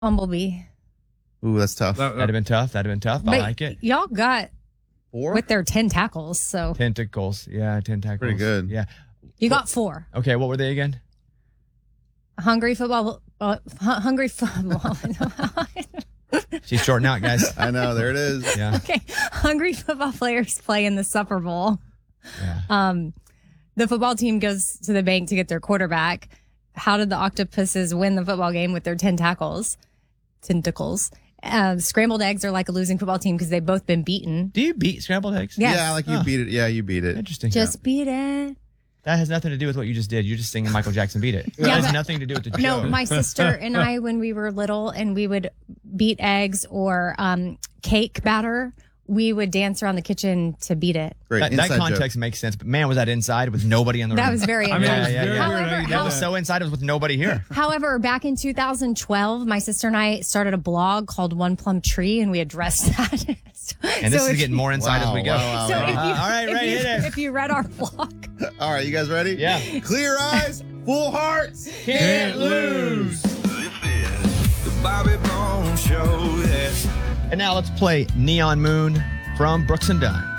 Bumblebee. Ooh, that's tough. That'd have been tough. I But like it. y'all got 4? with their tentacles, so Tentacles. Yeah, tentacles. Pretty good. Yeah. you got 4. Okay, what were they again? Hungry football. Hungry football. She's shorting out, guys. I know. There it is. Yeah. Okay, hungry football players play in the Super Bowl. Yeah. The football team goes to the bank to get their quarterback. How did the octopuses win the football game with their tentacles? Scrambled eggs are like a losing football team because they've both been beaten. Do you beat scrambled eggs? Yes. Yeah, like you beat it. Yeah, you beat it. Interesting. Just beat it. That has nothing to do with what you just did. You're just singing Michael Jackson Beat It. Yeah, That has but- nothing to do with the No, show. my sister and I, when we were little and we would beat eggs or cake batter, we would dance around the kitchen to beat it. Great. That Inside context makes sense, but man, was that inside with nobody in the room? That was very I mean, intense. it's very weird how you However, did That was so inside, it was with nobody here. However, back in 2012, my sister and I started a blog called One Plum Tree, and we addressed that. And this is getting more inside as we go. Wow, So wow, if you, wow. All right, if right, you, hit it. if you read our blog, All right, you guys ready? Yeah. Clear eyes, full hearts. Can't lose. The Bobby Bones Show. Yeah. And now let's play Neon Moon from Brooks and Dunn.